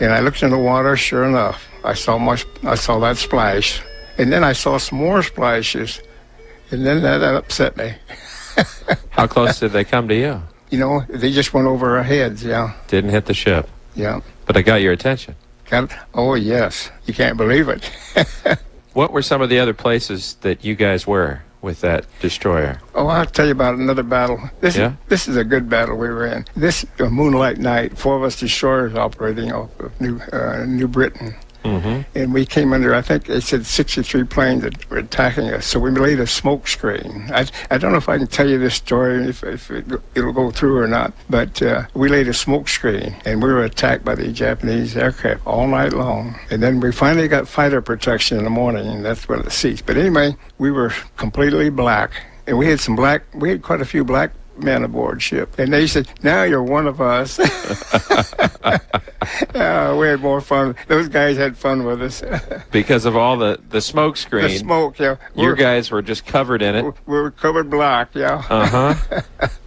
And I looked in the water, sure enough, I saw that splash. And then I saw some more splashes. And then that upset me. How close did they come to you? You know, they just went over our heads, yeah. Didn't hit the ship. Yeah. But they got your attention. Oh, yes. You can't believe it. What were some of the other places that you guys were with that destroyer? Oh, I'll tell you about another battle. This is a good battle we were in. This moonlight night, 4 of us destroyers operating off of New Britain. Mm-hmm. And we came under, I think they said 63 planes that were attacking us. So we laid a smoke screen. I don't know if I can tell you this story, if it'll go through or not, but we laid a smoke screen, and we were attacked by the Japanese aircraft all night long. And then we finally got fighter protection in the morning, and that's when it ceased. But anyway, we were completely black, and we had quite a few black men aboard ship. And they said, now you're one of us. We had more fun. Those guys had fun with us. Because of all the smoke screen. The smoke, yeah. Your guys were just covered in it. We were covered black, yeah. Uh-huh.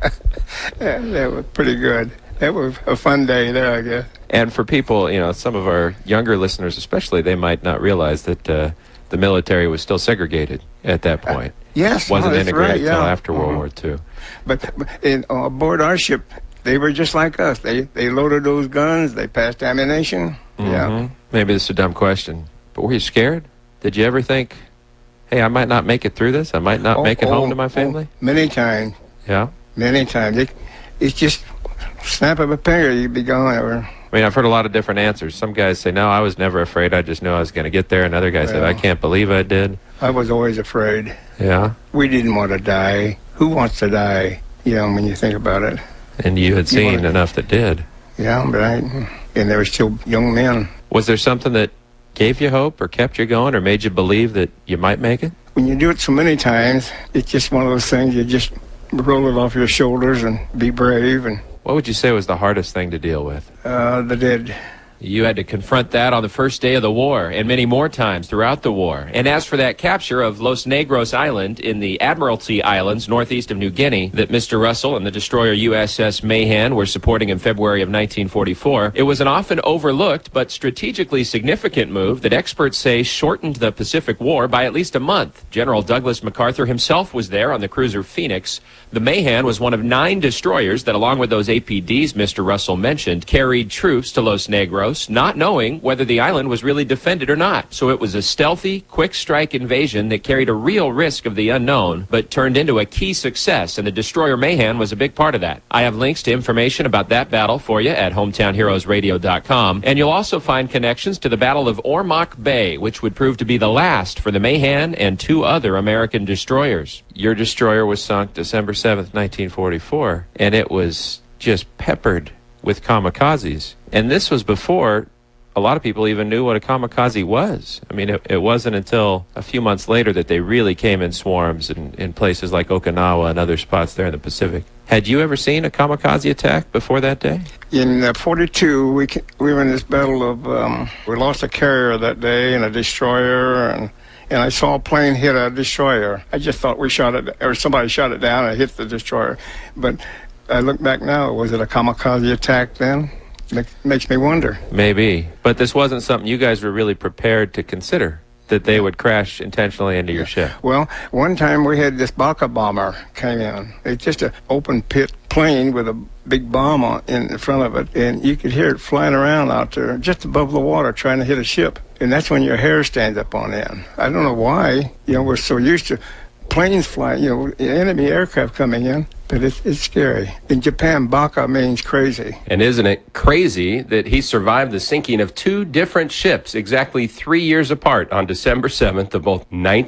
Yeah, that was pretty good. That was a fun day there, I guess. And for people, some of our younger listeners especially, they might not realize that the military was still segregated at that point. Yes. Wasn't integrated until yeah. after World War II. But aboard our ship, they were just like us. They loaded those guns. They passed ammunition. Mm-hmm. Yeah. Maybe this is a dumb question, but were you scared? Did you ever think, hey, I might not make it through this? I might not make it home to my family? Many times. Yeah? Many times. It's just snap of a finger, you'd be gone. I mean, I've heard a lot of different answers. Some guys say, no, I was never afraid. I just knew I was going to get there. And other guys said, I can't believe I did. I was always afraid. Yeah? We didn't want to die. Who wants to die, when you think about it? And you had seen enough that did. Yeah, but and there were still young men. Was there something that gave you hope or kept you going or made you believe that you might make it? When you do it so many times, it's just one of those things, you just roll it off your shoulders and be brave. And what would you say was the hardest thing to deal with? The dead. You had to confront that on the first day of the war and many more times throughout the war. And as for that capture of Los Negros Island in the Admiralty Islands northeast of New Guinea that Mr. Russell and the destroyer USS Mahan were supporting in February of 1944, it was an often overlooked but strategically significant move that experts say shortened the Pacific War by at least a month. General Douglas MacArthur himself was there on the cruiser Phoenix. The Mahan was one of 9 destroyers that, along with those APDs Mr. Russell mentioned, carried troops to Los Negros, not knowing whether the island was really defended or not. So it was a stealthy, quick-strike invasion that carried a real risk of the unknown, but turned into a key success, and the destroyer Mahan was a big part of that. I have links to information about that battle for you at hometownheroesradio.com, and you'll also find connections to the Battle of Ormoc Bay, which would prove to be the last for the Mahan and 2 other American destroyers. Your destroyer was sunk December 7th, 1944, and it was just peppered with kamikazes. And this was before a lot of people even knew what a kamikaze was. I mean, it wasn't until a few months later that they really came in swarms in places like Okinawa and other spots there in the Pacific. Had you ever seen a kamikaze attack before that day? In 42, we were in this battle of, we lost a carrier that day and a destroyer, and I saw a plane hit a destroyer. I just thought we shot it, or somebody shot it down and hit the destroyer. But I look back now, was it a kamikaze attack then? Makes me wonder. Maybe. But this wasn't something you guys were really prepared to consider, that they would crash intentionally into your ship. Well, one time we had this Baka bomber came in. It's just an open pit plane with a big bomb in front of it, and you could hear it flying around out there just above the water trying to hit a ship. And that's when your hair stands up on end. I don't know why. We're so used to planes flying, enemy aircraft coming in. But it's scary. In Japan, Baka means crazy. And isn't it crazy that he survived the sinking of 2 different ships exactly 3 years apart on December 7th of both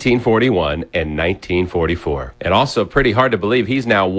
1941 and 1944? And also pretty hard to believe he's now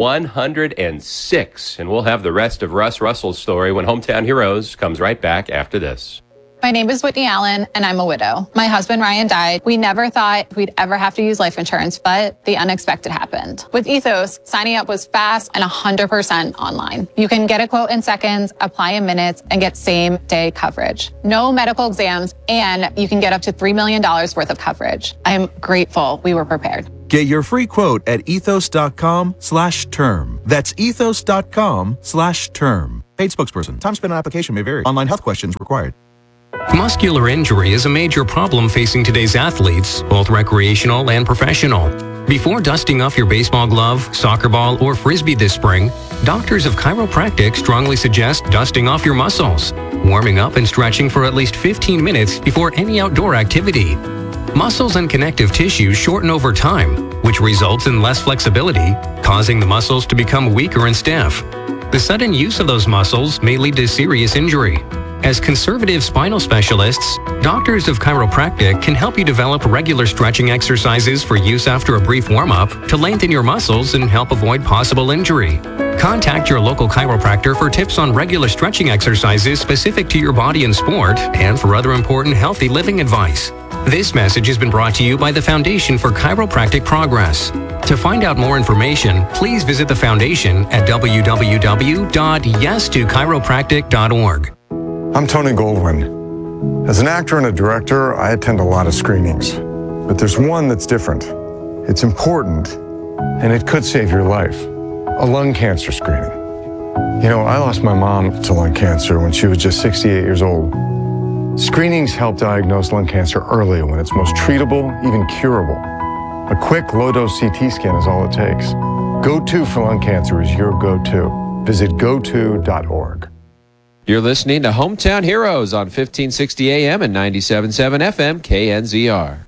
106. And we'll have the rest of Russ Russell's story when Hometown Heroes comes right back after this. My name is Whitney Allen, and I'm a widow. My husband, Ryan, died. We never thought we'd ever have to use life insurance, but the unexpected happened. With Ethos, signing up was fast and 100% online. You can get a quote in seconds, apply in minutes, and get same-day coverage. No medical exams, and you can get up to $3 million worth of coverage. I am grateful we were prepared. Get your free quote at ethos.com/term. That's ethos.com/term. Paid spokesperson. Time spent on application may vary. Online health questions required. Muscular injury is a major problem facing today's athletes, both recreational and professional. Before dusting off your baseball glove, soccer ball, or frisbee this spring, doctors of chiropractic strongly suggest dusting off your muscles, warming up and stretching for at least 15 minutes before any outdoor activity. Muscles and connective tissues shorten over time, which results in less flexibility, causing the muscles to become weaker and stiff. The sudden use of those muscles may lead to serious injury. As conservative spinal specialists, doctors of chiropractic can help you develop regular stretching exercises for use after a brief warm-up to lengthen your muscles and help avoid possible injury. Contact your local chiropractor for tips on regular stretching exercises specific to your body and sport, and for other important healthy living advice. This message has been brought to you by the Foundation for Chiropractic Progress. To find out more information, please visit the foundation at www.yes2chiropractic.org. I'm Tony Goldwyn. As an actor and a director, I attend a lot of screenings. But there's one that's different. It's important, and it could save your life. A lung cancer screening. You know, I lost my mom to lung cancer when she was just 68 years old. Screenings help diagnose lung cancer early when it's most treatable, even curable. A quick, low-dose CT scan is all it takes. Go-To for lung cancer is your go-to. Visit goto.org. You're listening to Hometown Heroes on 1560 AM and 97.7 FM KNZR.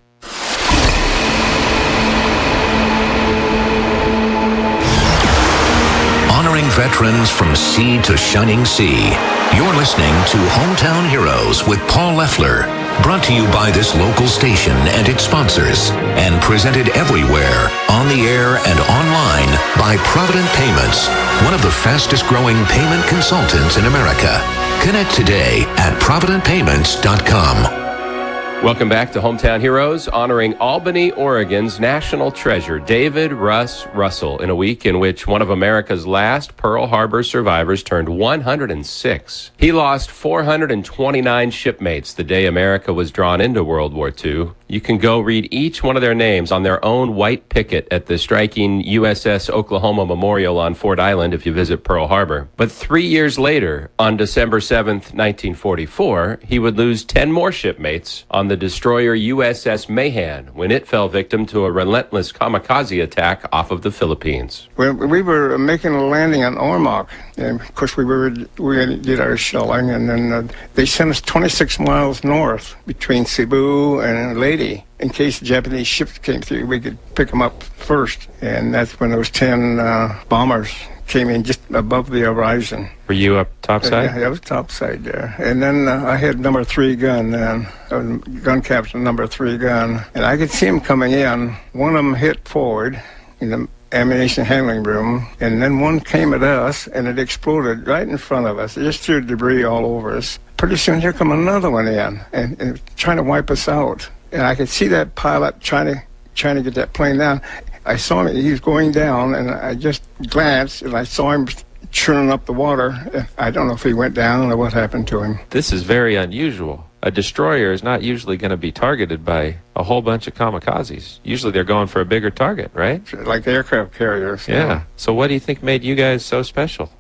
Honoring veterans from sea to shining sea. You're listening to Hometown Heroes with Paul Leffler. Brought to you by this local station and its sponsors. And presented everywhere, on the air and online, by Provident Payments, one of the fastest growing payment consultants in America. Connect today at providentpayments.com. Welcome back to Hometown Heroes, honoring Albany, Oregon's national treasure, David Russ Russell, in a week in which one of America's last Pearl Harbor survivors turned 106. He lost 429 shipmates the day America was drawn into World War II. You can go read each one of their names on their own white picket at the striking USS Oklahoma Memorial on Ford Island if you visit Pearl Harbor. But 3 years later, on December 7th, 1944, he would lose 10 more shipmates on the destroyer USS Mahan when it fell victim to a relentless kamikaze attack off of the Philippines. When we were making a landing on Ormoc, and of course we did our shelling, and then they sent us 26 miles north between Cebu and Leyte. In case Japanese ships came through, we could pick them up first, and that's when those 10 bombers came in just above the horizon. Were you up topside? Yeah, I was topside there. And then I had number 3 gun then. I was gun captain, number 3 gun. And I could see them coming in. One of them hit forward in the ammunition handling room, and then one came at us, and it exploded right in front of us. It just threw debris all over us. Pretty soon, here come another one in, and trying to wipe us out. And I could see that pilot trying to get that plane down. I saw him, he was going down, and I just glanced, and I saw him churning up the water. I don't know if he went down or what happened to him. This is very unusual. A destroyer is not usually going to be targeted by a whole bunch of kamikazes. Usually they're going for a bigger target, right? Like aircraft carriers. Yeah. So what do you think made you guys so special?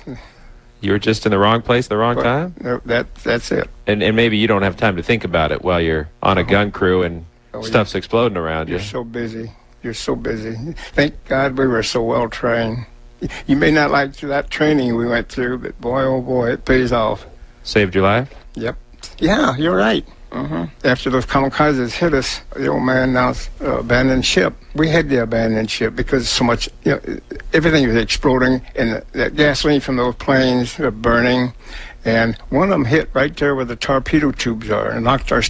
You were just in the wrong place at the wrong time? No, that's it. And maybe you don't have time to think about it while you're on a gun crew and stuff's exploding around you. You're so busy. You're so busy. Thank God we were so well trained. You may not like that training we went through, but boy, oh boy, it pays off. Saved your life? Yep. Yeah, you're right. After those kamikazes hit us, the old man announced abandoned ship. We had to abandon ship because so much, everything was exploding, and the gasoline from those planes were burning. And one of them hit right there where the torpedo tubes are, and knocked our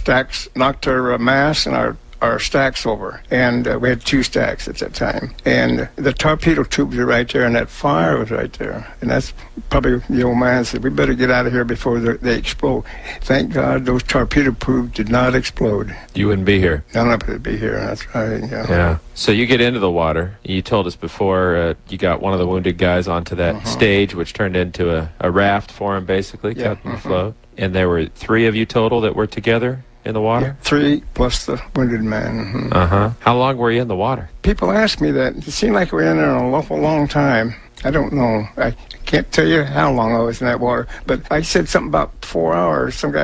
masts and our stacks over. And we had 2 stacks at that time. And the torpedo tubes are right there, and that fire was right there. And that's probably the old man said, we better get out of here before they explode. Thank God those torpedo tubes did not explode. You wouldn't be here. None of it would be here. That's right. Yeah. So you get into the water. You told us before you got one of the wounded guys onto that stage, which turned into a raft for him, basically, kept him afloat. And there were 3 of you total that were together in the water? Yeah, 3 plus the wounded man. How long were you in the water? People ask me that. It seemed like we were in there an awful long time. I don't know. I can't tell you how long I was in that water, but I said something about 4 hours. Some guy